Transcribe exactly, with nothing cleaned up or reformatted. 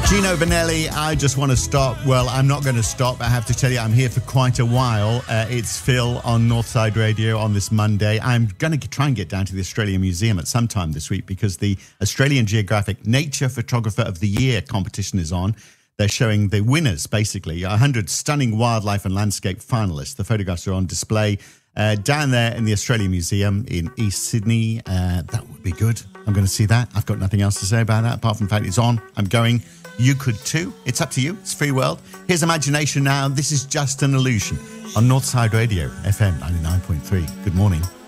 Gino Vanelli, I Just Want to Stop. Well, I'm not going to stop. I have to tell you, I'm here for quite a while. Uh, it's Phil on Northside Radio on this Monday. I'm going to try and get down to the Australian Museum at some time this week because the Australian Geographic Nature Photographer of the Year competition is on. They're showing the winners, basically, one hundred stunning wildlife and landscape finalists. The photographs are on display uh, down there in the Australian Museum in East Sydney. Uh, that would be good. I'm going to see that. I've got nothing else to say about that, apart from the fact it's on. I'm going. You could too. It's up to you. It's free world. Here's Imagination now. This is Just an Illusion on Northside Radio, F M ninety-nine point three. Good morning.